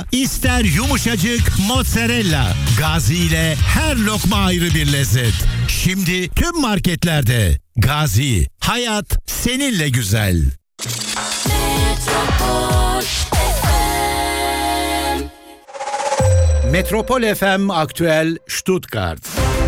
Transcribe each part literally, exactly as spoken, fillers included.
ister yumuşacık mozzarella. Gazi ile her lokma ayrı bir lezzet. Şimdi tüm marketlerde. Gazi, hayat seninle güzel. Metropol F M. Metropol F M Aktüel Stuttgart.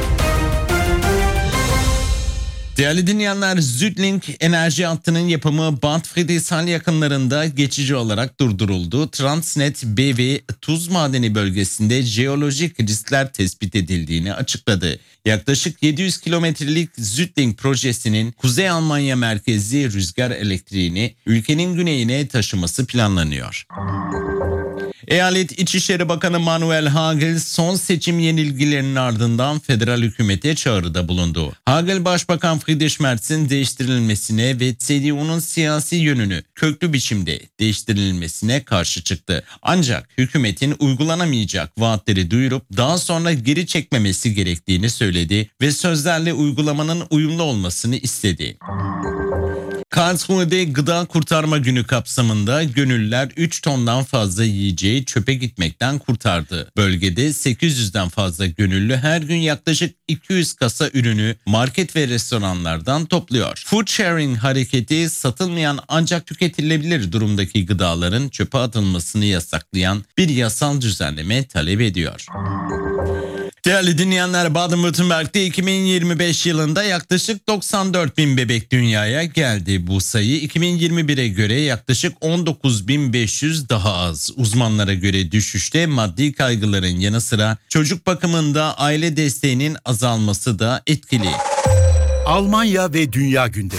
Değerli dinleyenler, Südlink enerji hattının yapımı Bad Friedrichshain yakınlarında geçici olarak durduruldu. Transnet B V tuz madeni bölgesinde jeolojik riskler tespit edildiğini açıkladı. Yaklaşık yedi yüz kilometrelik Südlink projesinin Kuzey Almanya merkezli rüzgar elektriğini ülkenin güneyine taşıması planlanıyor. Eyalet İçişleri Bakanı Manuel Hagel son seçim yenilgilerinin ardından federal hükümete çağrıda bulundu. Hagel, Başbakan Friedrich Merz'in değiştirilmesine ve C D U'nun siyasi yönünü köklü biçimde değiştirilmesine karşı çıktı. Ancak hükümetin uygulanamayacak vaatleri duyurup daha sonra geri çekmemesi gerektiğini söyledi ve sözlerle uygulamanın uyumlu olmasını istedi. Karlsruhe'de Gıda Kurtarma Günü kapsamında gönüllüler üç tondan fazla yiyeceği çöpe gitmekten kurtardı. Bölgede sekiz yüzden fazla gönüllü her gün yaklaşık iki yüz kasa ürünü market ve restoranlardan topluyor. Food Sharing hareketi satılmayan ancak tüketilebilir durumdaki gıdaların çöpe atılmasını yasaklayan bir yasal düzenleme talep ediyor. Değerli dinleyenler, Baden-Württemberg'de iki bin yirmi beş yılında yaklaşık doksan dört bin bebek dünyaya geldi. Bu sayı iki bin yirmi bire göre yaklaşık on dokuz bin beş yüz daha az. Uzmanlara göre düşüşte maddi kaygıların yanı sıra çocuk bakımında aile desteğinin azalması da etkili. Almanya ve dünya gündemi.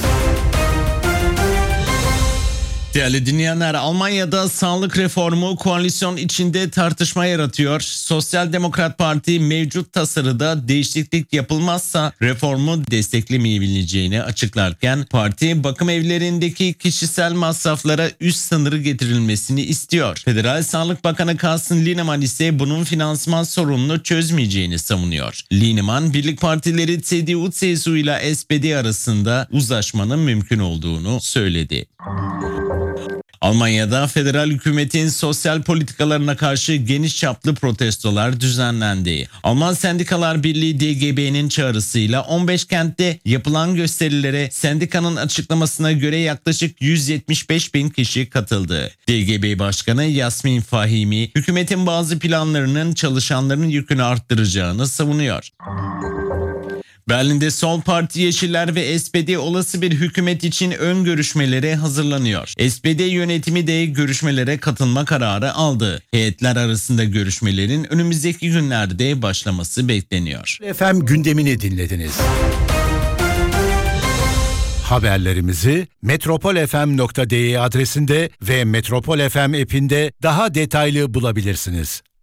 Değerli dinleyenler, Almanya'da sağlık reformu koalisyon içinde tartışma yaratıyor. Sosyal Demokrat Parti mevcut tasarıda değişiklik yapılmazsa reformu desteklemeyebileceğini açıklarken parti bakım evlerindeki kişisel masraflara üst sınırı getirilmesini istiyor. Federal Sağlık Bakanı Carsten Linnemann ise bunun finansman sorununu çözmeyeceğini savunuyor. Linnemann, birlik partileri C D U C S U ile S P D arasında uzlaşmanın mümkün olduğunu söyledi. Almanya'da federal hükümetin sosyal politikalarına karşı geniş çaplı protestolar düzenlendi. Alman Sendikalar Birliği D G B'nin çağrısıyla on beş kentte yapılan gösterilere sendikanın açıklamasına göre yaklaşık yüz yetmiş beş bin kişi katıldı. D G B Başkanı Yasmin Fahimi, hükümetin bazı planlarının çalışanların yükünü arttıracağını savunuyor. Berlin'de Sol Parti, Yeşiller ve S P D olası bir hükümet için ön görüşmelere hazırlanıyor. S P D yönetimi de görüşmelere katılma kararı aldı. Heyetler arasında görüşmelerin önümüzdeki günlerde başlaması bekleniyor. F M gündemini dinlediniz. Haberlerimizi metropol f m nokta d e adresinde ve Metropol F M app'inde daha detaylı bulabilirsiniz.